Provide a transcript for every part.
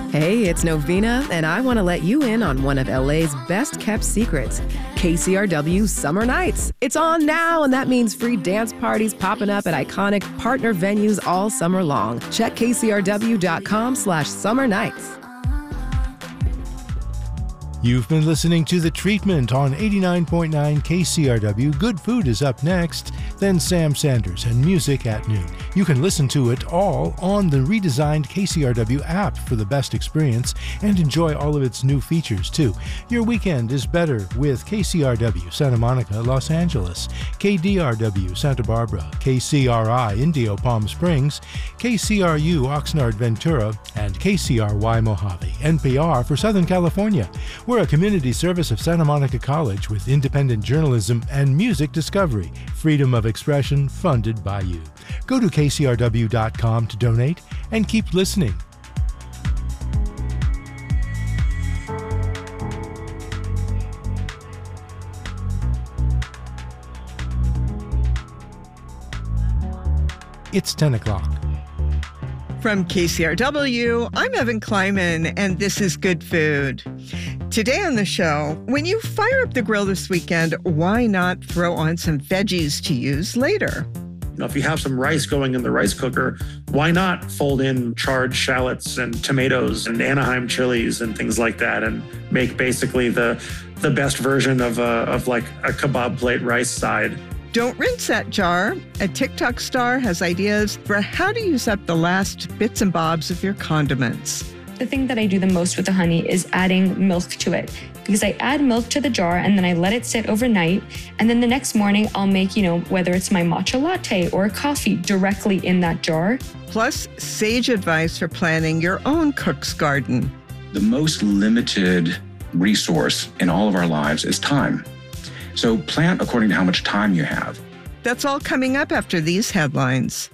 Hey, it's Novena, and I want to let you in on one of LA's best-kept secrets, KCRW Summer Nights. It's on now, and that means free dance parties popping up at iconic partner venues all summer long. Check kcrw.com/summer nights. You've been listening to The Treatment on 89.9 KCRW. Good Food is up next, then Sam Sanders and Music at Noon. You can listen to it all on the redesigned KCRW app for the best experience and enjoy all of its new features, too. Your weekend is better with KCRW Santa Monica, Los Angeles, KDRW Santa Barbara, KCRI Indio Palm Springs, KCRU Oxnard Ventura, and KCRY Mojave. NPR for Southern California. We're a community service of Santa Monica College with independent journalism and music discovery. Freedom of expression funded by you. Go to kcrw.com to donate and keep listening. It's 10 o'clock. From KCRW, I'm Evan Kleiman, and this is Good Food. Today on the show, when you fire up the grill this weekend, why not throw on some veggies to use later? Now, if you have some rice going in the rice cooker, why not fold in charred shallots and tomatoes and Anaheim chilies and things like that and make basically the best version of like a kebab plate rice side? Don't rinse that jar. A TikTok star has ideas for how to use up the last bits and bobs of your condiments. The thing that I do the most with the honey is adding milk to it, because I add milk to the jar and then I let it sit overnight. And then the next morning I'll make, whether it's my matcha latte or a coffee directly in that jar. Plus, sage advice for planning your own cook's garden. The most limited resource in all of our lives is time. So plant according to how much time you have. That's all coming up after these headlines.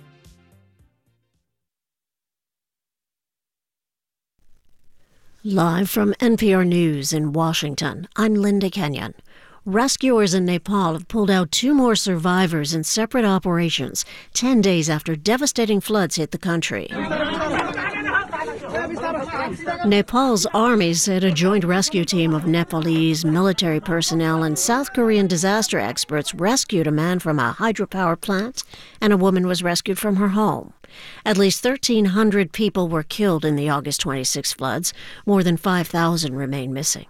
Live from NPR News in Washington, I'm Linda Kenyon. Rescuers in Nepal have pulled out 2 more survivors in separate operations 10 days after devastating floods hit the country. Nepal's army said a joint rescue team of Nepalese military personnel and South Korean disaster experts rescued a man from a hydropower plant, and a woman was rescued from her home. At least 1,300 people were killed in the August 26 floods. More than 5,000 remain missing.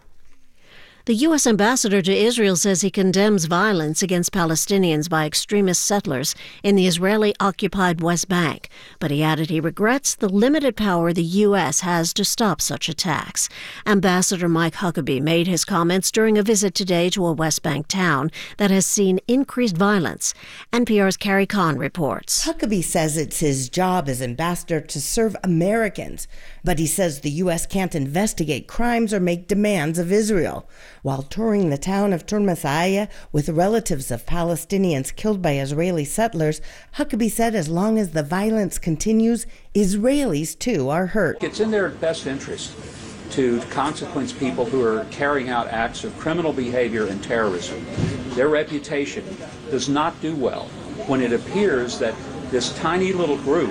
The U.S. ambassador to Israel says he condemns violence against Palestinians by extremist settlers in the Israeli-occupied West Bank, but he added he regrets the limited power the U.S. has to stop such attacks. Ambassador Mike Huckabee made his comments during a visit today to a West Bank town that has seen increased violence. NPR's Carrie Kahn reports. Huckabee says it's his job as ambassador to serve Americans, but he says the U.S. can't investigate crimes or make demands of Israel. While touring the town of Turmasaya with relatives of Palestinians killed by Israeli settlers, Huckabee said as long as the violence continues, Israelis too are hurt. It's in their best interest to consequence people who are carrying out acts of criminal behavior and terrorism. Their reputation does not do well when it appears that this tiny little group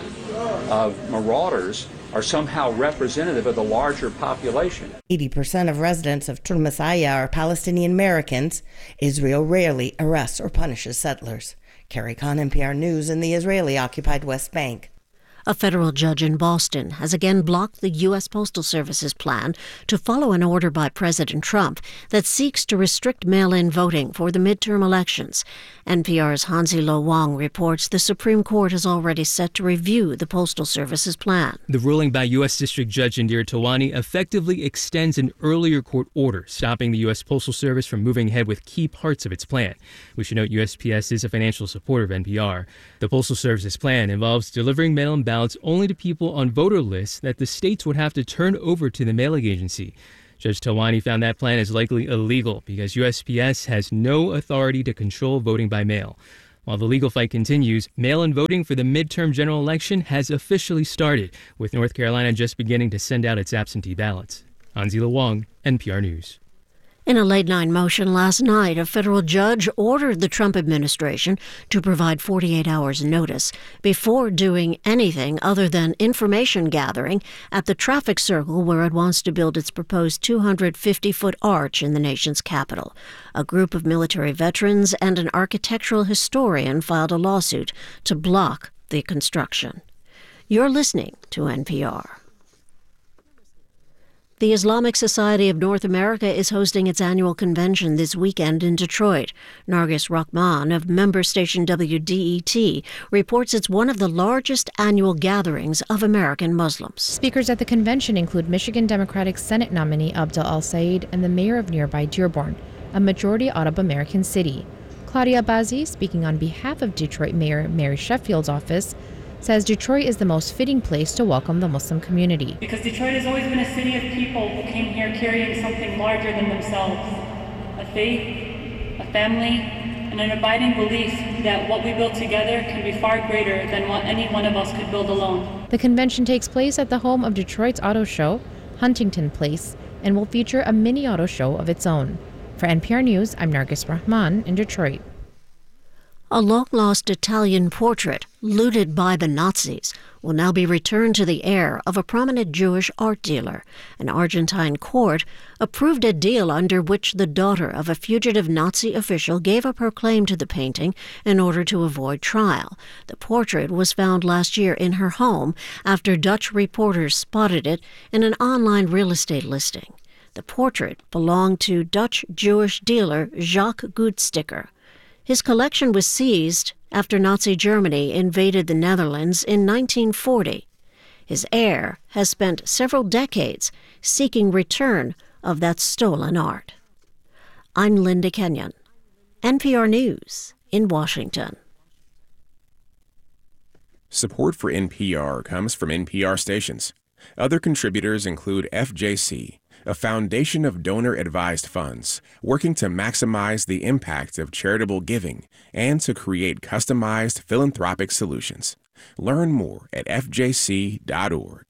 of marauders are somehow representative of the larger population. 80% of residents of Turmasaya are Palestinian Americans. Israel rarely arrests or punishes settlers. Carrie Kahn, NPR News in the Israeli-occupied West Bank. A federal judge in Boston has again blocked the U.S. Postal Service's plan to follow an order by President Trump that seeks to restrict mail-in voting for the midterm elections. NPR's Hansi Lo Wang reports the Supreme Court is already set to review the Postal Service's plan. The ruling by U.S. District Judge Indira Tawani effectively extends an earlier court order, stopping the U.S. Postal Service from moving ahead with key parts of its plan. We should note USPS is a financial supporter of NPR. The Postal Service's plan involves delivering mail-in ballots only to people on voter lists that the states would have to turn over to the mailing agency. Judge Tawani found that plan is likely illegal because USPS has no authority to control voting by mail. While the legal fight continues, mail-in voting for the midterm general election has officially started, with North Carolina just beginning to send out its absentee ballots. Hansi Lo Wang, NPR News. In a late-night motion last night, a federal judge ordered the Trump administration to provide 48 hours notice before doing anything other than information gathering at the traffic circle where it wants to build its proposed 250-foot arch in the nation's capital. A group of military veterans and an architectural historian filed a lawsuit to block the construction. You're listening to NPR. The Islamic Society of North America is hosting its annual convention this weekend in Detroit. Nargis Rahman of member station WDET reports it's one of the largest annual gatherings of American Muslims. Speakers at the convention include Michigan Democratic Senate nominee Abdel Al-Sayed and the mayor of nearby Dearborn, a majority Arab American city. Claudia Bazzi, speaking on behalf of Detroit Mayor Mary Sheffield's office, says Detroit is the most fitting place to welcome the Muslim community. Because Detroit has always been a city of people who came here carrying something larger than themselves, a faith, a family, and an abiding belief that what we build together can be far greater than what any one of us could build alone. The convention takes place at the home of Detroit's auto show, Huntington Place, and will feature a mini auto show of its own. For NPR News, I'm Nargis Rahman in Detroit. A long-lost Italian portrait, looted by the Nazis, will now be returned to the heir of a prominent Jewish art dealer. An Argentine court approved a deal under which the daughter of a fugitive Nazi official gave up her claim to the painting in order to avoid trial. The portrait was found last year in her home after Dutch reporters spotted it in an online real estate listing. The portrait belonged to Dutch Jewish dealer Jacques Goodsticker. His collection was seized after Nazi Germany invaded the Netherlands in 1940. His heir has spent several decades seeking return of that stolen art. I'm Linda Kenyon, NPR News in Washington. Support for NPR comes from NPR stations. Other contributors include FJC, a foundation of donor-advised funds working to maximize the impact of charitable giving and to create customized philanthropic solutions. Learn more at fjc.org.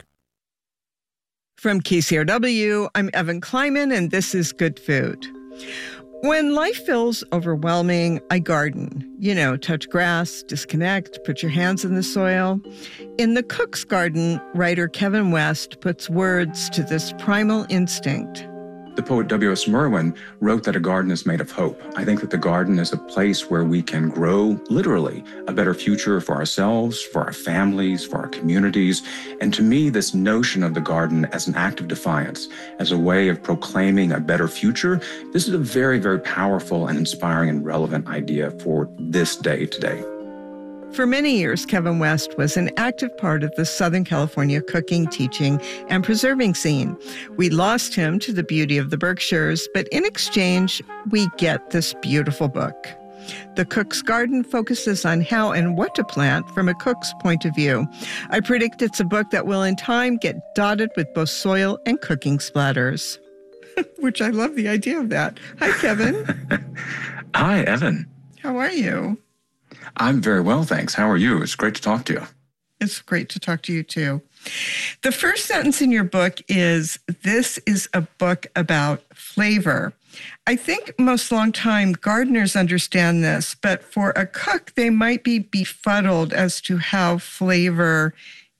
From KCRW, I'm Evan Kleiman, and this is Good Food. When life feels overwhelming, I garden. Touch grass, disconnect, put your hands in the soil. In The Cook's Garden, writer Kevin West puts words to this primal instinct. The poet W.S. Merwin wrote that a garden is made of hope. I think that the garden is a place where we can grow, literally, a better future for ourselves, for our families, for our communities. And to me, this notion of the garden as an act of defiance, as a way of proclaiming a better future, this is a very, very powerful and inspiring and relevant idea for this day today. For many years, Kevin West was an active part of the Southern California cooking, teaching, and preserving scene. We lost him to the beauty of the Berkshires, but in exchange, we get this beautiful book. The Cook's Garden focuses on how and what to plant from a cook's point of view. I predict it's a book that will in time get dotted with both soil and cooking splatters, which I love the idea of that. Hi, Kevin. Hi, Evan. How are you? I'm very well, thanks. How are you? It's great to talk to you. It's great to talk to you, too. The first sentence in your book is, this is a book about flavor. I think most longtime gardeners understand this, but for a cook, they might be befuddled as to how flavor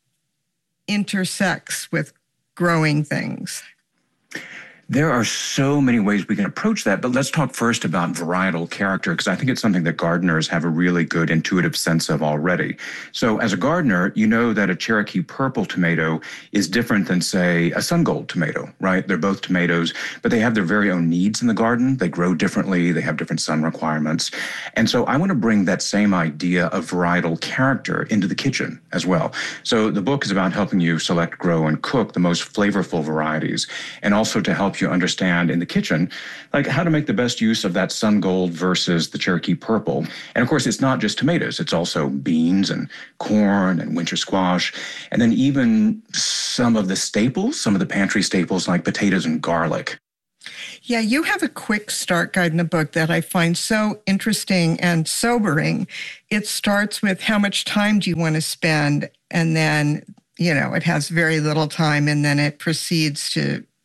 intersects with growing things. There are so many ways we can approach that, but let's talk first about varietal character, because I think it's something that gardeners have a really good intuitive sense of already. So as a gardener, you know that a Cherokee purple tomato is different than, say, a sun gold tomato, right? They're both tomatoes, but they have their very own needs in the garden. They grow differently. They have different sun requirements. And so I want to bring that same idea of varietal character into the kitchen as well. So the book is about helping you select, grow, and cook the most flavorful varieties, and also to help you understand in the kitchen, like how to make the best use of that sun gold versus the Cherokee purple. And of course, it's not just tomatoes. It's also beans and corn and winter squash. And then even some of the staples, some of the pantry staples like potatoes and garlic. Yeah, you have a quick start guide in the book that I find so interesting and sobering. It starts with how much time do you want to spend? And then, it has very little time. And then it proceeds to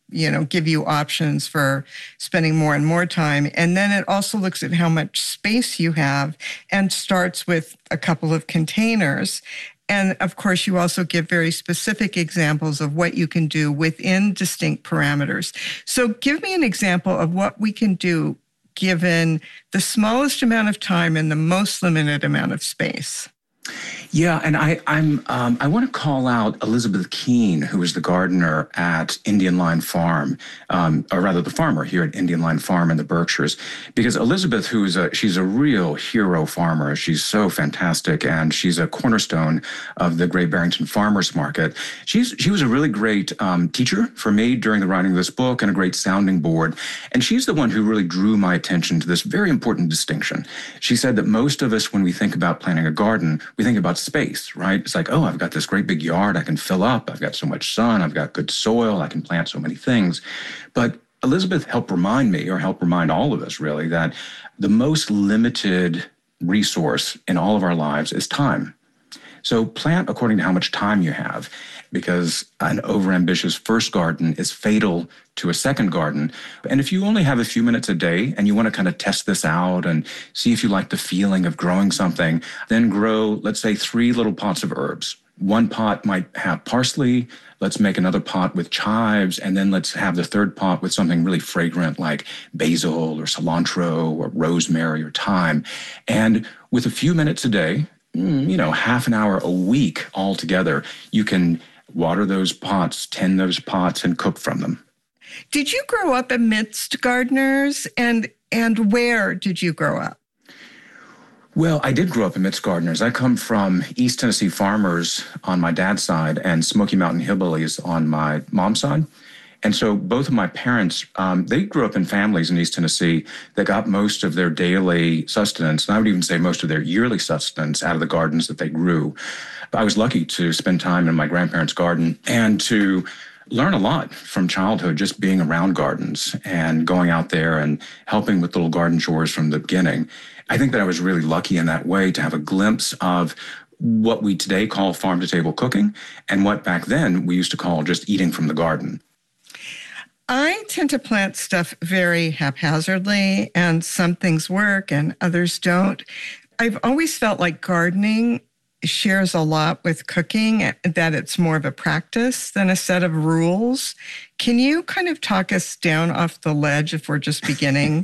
give you options for spending more and more time. And then it also looks at how much space you have and starts with a couple of containers. And of course, you also give very specific examples of what you can do within distinct parameters. So give me an example of what we can do given the smallest amount of time and the most limited amount of space. Yeah, and I want to call out Elizabeth Keene, who is the gardener at Indian Line Farm, or rather the farmer here at Indian Line Farm in the Berkshires, because Elizabeth, she's a real hero farmer. She's so fantastic, and she's a cornerstone of the Great Barrington Farmers Market. She was a really great teacher for me during the writing of this book and a great sounding board, and she's the one who really drew my attention to this very important distinction. She said that most of us, when we think about planting a garden, we think about space, right? It's like, oh, I've got this great big yard I can fill up. I've got so much sun. I've got good soil. I can plant so many things. But Elizabeth helped remind me, or helped remind all of us really, that the most limited resource in all of our lives is time. So plant according to how much time you have, because an overambitious first garden is fatal to a second garden. And if you only have a few minutes a day and you want to kind of test this out and see if you like the feeling of growing something, then grow, let's say, 3 little pots of herbs. One pot might have parsley. Let's make another pot with chives. And then let's have the third pot with something really fragrant like basil or cilantro or rosemary or thyme. And with a few minutes a day, half an hour a week altogether, you can water those pots, tend those pots, and cook from them. Did you grow up amidst gardeners, and where did you grow up? Well, I did grow up amidst gardeners. I come from East Tennessee farmers on my dad's side and Smoky Mountain hillbillies on my mom's side. And so both of my parents, they grew up in families in East Tennessee that got most of their daily sustenance, and I would even say most of their yearly sustenance, out of the gardens that they grew. I was lucky to spend time in my grandparents' garden and to learn a lot from childhood, just being around gardens and going out there and helping with little garden chores from the beginning. I think that I was really lucky in that way to have a glimpse of what we today call farm-to-table cooking and what back then we used to call just eating from the garden. I tend to plant stuff very haphazardly, and some things work and others don't. I've always felt like gardening shares a lot with cooking, that it's more of a practice than a set of rules. Can you kind of talk us down off the ledge if we're just beginning?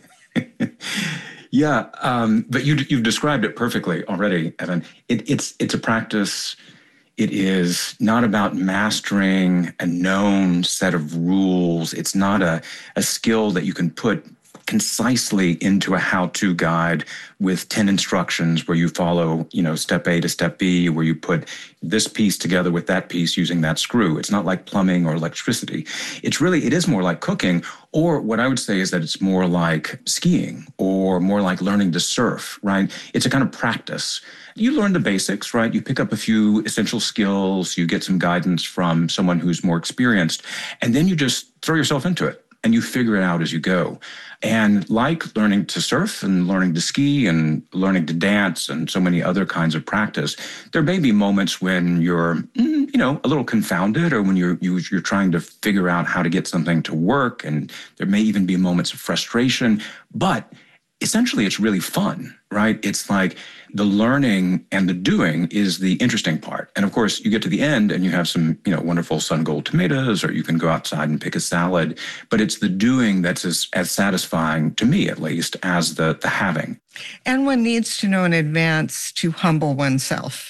Yeah, but you've described it perfectly already, Evan. It's a practice. It is not about mastering a known set of rules. It's not a skill that you can put concisely into a how-to guide with 10 instructions where you follow, step A to step B, where you put this piece together with that piece using that screw. It's not like plumbing or electricity. It is more like cooking, or what I would say is that it's more like skiing or more like learning to surf, right? It's a kind of practice. You learn the basics, right? You pick up a few essential skills, you get some guidance from someone who's more experienced, and then you just throw yourself into it and you figure it out as you go. And like learning to surf and learning to ski and learning to dance and so many other kinds of practice, there may be moments when you're, a little confounded, or when you're trying to figure out how to get something to work, and there may even be moments of frustration, but essentially it's really fun, right? It's like the learning and the doing is the interesting part. And of course, you get to the end and you have some, wonderful sun gold tomatoes, or you can go outside and pick a salad. But it's the doing that's as satisfying, to me at least, as the having. And one needs to know in advance to humble oneself.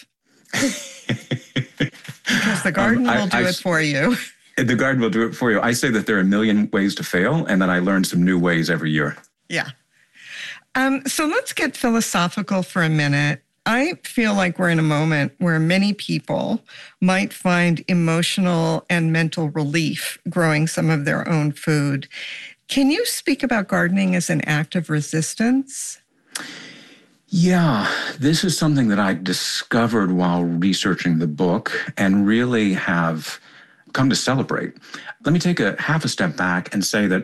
Because the garden will do it for you. The garden will do it for you. I say that there are a million ways to fail, and that I learn some new ways every year. Yeah. So let's get philosophical for a minute. I feel like we're in a moment where many people might find emotional and mental relief growing some of their own food. Can you speak about gardening as an act of resistance? Yeah, this is something that I discovered while researching the book and really have come to celebrate. Let me take a half a step back and say that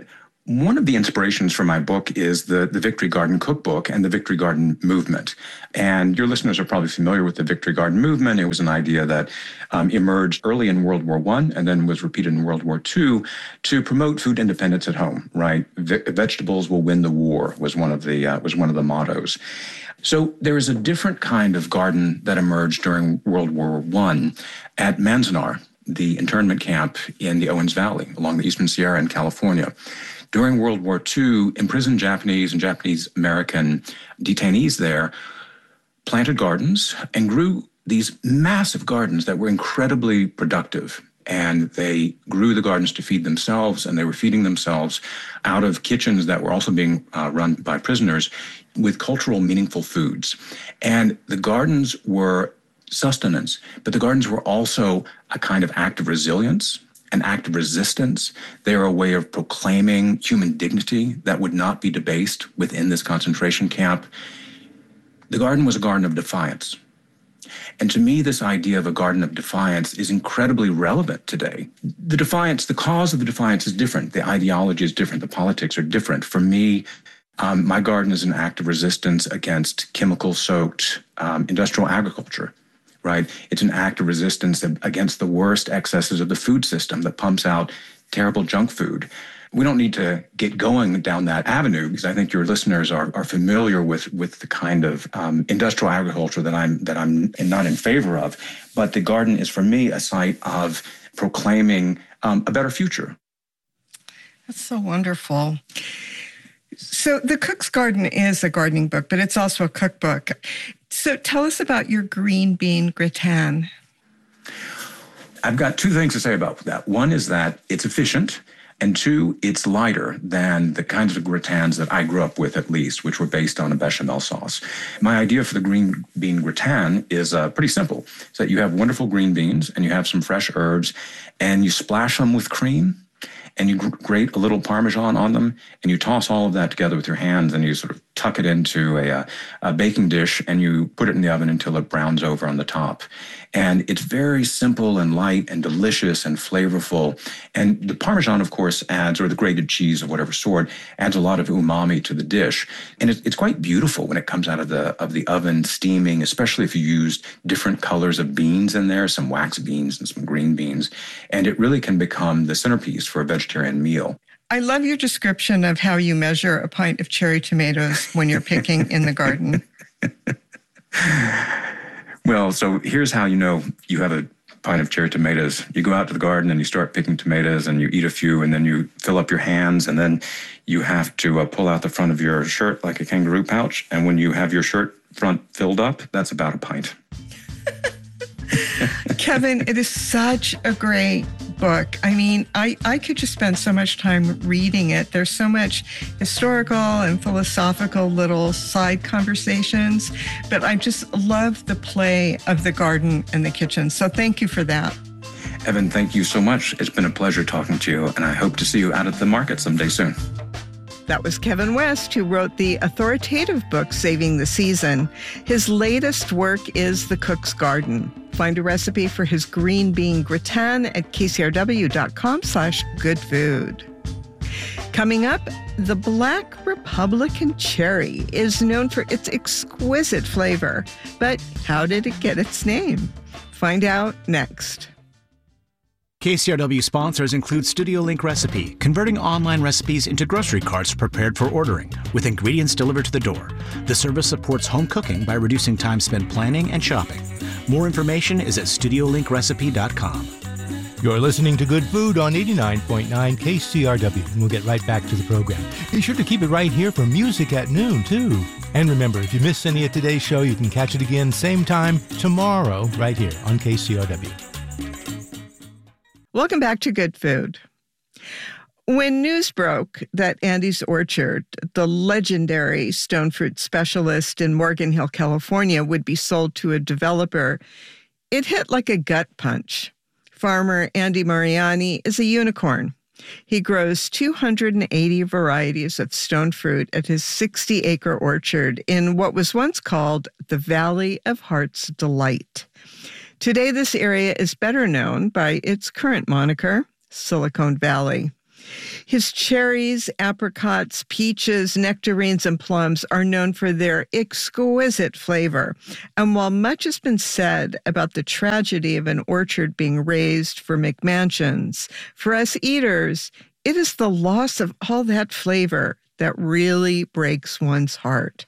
One of the inspirations for my book is the Victory Garden Cookbook and the Victory Garden Movement. And your listeners are probably familiar with the Victory Garden Movement. It was an idea that emerged early in World War I and then was repeated in World War II to promote food independence at home, right? Vegetables will win the war was one of the mottos. So there is a different kind of garden that emerged during World War I at Manzanar, the internment camp in the Owens Valley along the Eastern Sierra in California. During World War II, imprisoned Japanese and Japanese American detainees there planted gardens and grew these massive gardens that were incredibly productive. And they grew the gardens to feed themselves, and they were feeding themselves out of kitchens that were also being run by prisoners with cultural, meaningful foods. And the gardens were sustenance, but the gardens were also a kind of act of resilience, an act of resistance. They are a way of proclaiming human dignity that would not be debased within this concentration camp. The garden was a garden of defiance. And to me, this idea of a garden of defiance is incredibly relevant today. The cause of the defiance is different. The ideology is different. The politics are different. For me, my garden is an act of resistance against chemical-soaked industrial agriculture. Right? It's an act of resistance against the worst excesses of the food system that pumps out terrible junk food. We don't need to get going down that avenue because I think your listeners are familiar with the kind of industrial agriculture that I'm not in favor of. But the garden is, for me, a site of proclaiming a better future. That's so wonderful. So The Cook's Garden is a gardening book, but it's also a cookbook. So tell us about your green bean gratin. I've got two things to say about that. One is that it's efficient, and two, it's lighter than the kinds of gratins that I grew up with, at least, which were based on a bechamel sauce. My idea for the green bean gratin is pretty simple. It's that you have wonderful green beans, and you have some fresh herbs, and you splash them with cream, and you grate a little Parmesan on them, and you toss all of that together with your hands, and you sort of tuck it into a baking dish, and you put it in the oven until it browns over on the top. And it's very simple and light and delicious and flavorful. And the Parmesan, of course, adds, or the grated cheese of whatever sort, adds a lot of umami to the dish. And it's quite beautiful when it comes out of the oven steaming, especially if you used different colors of beans in there, some wax beans and some green beans. And it really can become the centerpiece for a vegetarian meal. I love your description of how you measure a pint of cherry tomatoes when you're picking in the garden. Well, so here's how you know you have a pint of cherry tomatoes. You go out to the garden and you start picking tomatoes and you eat a few and then you fill up your hands and then you have to pull out the front of your shirt like a kangaroo pouch. And when you have your shirt front filled up, that's about a pint. Kevin, it is such a great book. I mean, I could just spend so much time reading it. There's so much historical and philosophical little side conversations, but I just love the play of the garden and the kitchen. So thank you for that. Evan, thank you so much. It's been a pleasure talking to you, and I hope to see you out at the market someday soon. That was Kevin West, who wrote the authoritative book, Saving the Season. His latest work is The Cook's Garden. Find a recipe for his green bean gratin at kcrw.com/goodfood. Coming up, the Black Republican cherry is known for its exquisite flavor. But how did it get its name? Find out next. KCRW sponsors include Studio Link Recipe, converting online recipes into grocery carts prepared for ordering, with ingredients delivered to the door. The service supports home cooking by reducing time spent planning and shopping. More information is at StudioLinkRecipe.com. You're listening to Good Food on 89.9 KCRW, and we'll get right back to the program. Be sure to keep it right here for Music at Noon, too. And remember, if you missed any of today's show, you can catch it again same time tomorrow right here on KCRW. Welcome back to Good Food. When news broke that Andy's Orchard, the legendary stone fruit specialist in Morgan Hill, California, would be sold to a developer, it hit like a gut punch. Farmer Andy Mariani is a unicorn. He grows 280 varieties of stone fruit at his 60-acre orchard in what was once called the Valley of Heart's Delight. Today, this area is better known by its current moniker, Silicon Valley. His cherries, apricots, peaches, nectarines, and plums are known for their exquisite flavor. And while much has been said about the tragedy of an orchard being razed for McMansions, for us eaters, it is the loss of all that flavor that really breaks one's heart.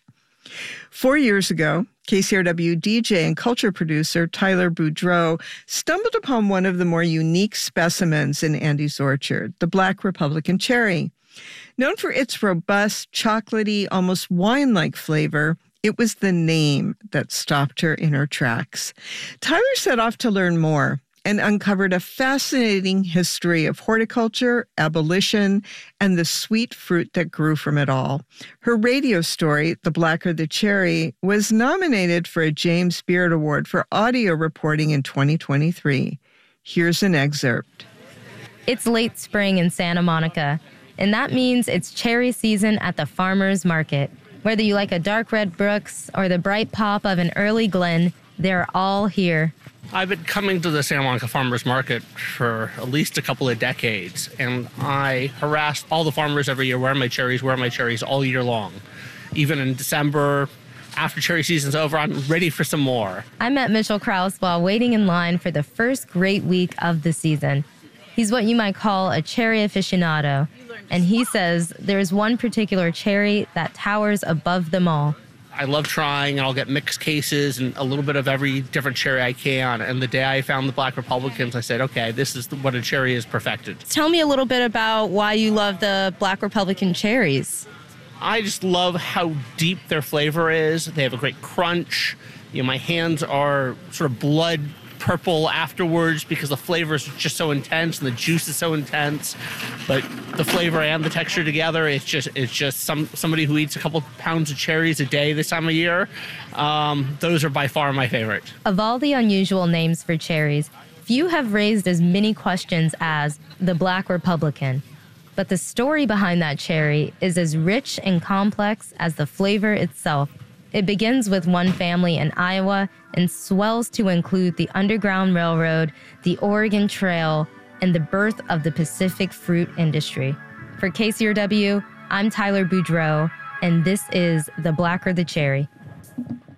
4 years ago, KCRW DJ and culture producer Tyler Boudreau stumbled upon one of the more unique specimens in Andy's orchard, the Black Republican cherry. Known for its robust, chocolatey, almost wine-like flavor, it was the name that stopped her in her tracks. Tyler set off to learn more and uncovered a fascinating history of horticulture, abolition, and the sweet fruit that grew from it all. Her radio story, The Blacker the Cherry, was nominated for a James Beard Award for audio reporting in 2023. Here's an excerpt. It's late spring in Santa Monica, and that means it's cherry season at the farmer's market. Whether you like a dark red Brooks or the bright pop of an early Glen, they're all here. I've been coming to the Santa Monica Farmers Market for at least a couple of decades, and I harass all the farmers every year, where are my cherries all year long. Even in December, after cherry season's over, I'm ready for some more. I met Mitchell Krause while waiting in line for the first great week of the season. He's what you might call a cherry aficionado, and he says there's one particular cherry that towers above them all. I love trying, and I'll get mixed cases and a little bit of every different cherry I can. And the day I found the Black Republicans, I said, okay, this is what a cherry is perfected. Tell me a little bit about why you love the Black Republican cherries. I just love how deep their flavor is. They have a great crunch. My hands are sort of blood purple afterwards because the flavor is just so intense and the juice is so intense. But the flavor and the texture together, it's just somebody who eats a couple pounds of cherries a day this time of year. Those are by far my favorite. Of all the unusual names for cherries, few have raised as many questions as the Black Republican. But the story behind that cherry is as rich and complex as the flavor itself. It begins with one family in Iowa and swells to include the Underground Railroad, the Oregon Trail, and the birth of the Pacific fruit industry. For KCRW, I'm Tyler Boudreau, and this is The Blacker the Cherry.